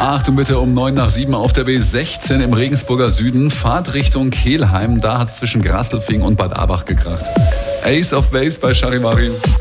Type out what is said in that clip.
Achtung bitte, um 7:09 auf der B16 im Regensburger Süden. Fahrt Richtung Kelheim. Da hat es zwischen Grasselfing und Bad Abach gekracht. Ace of Base bei Charivari.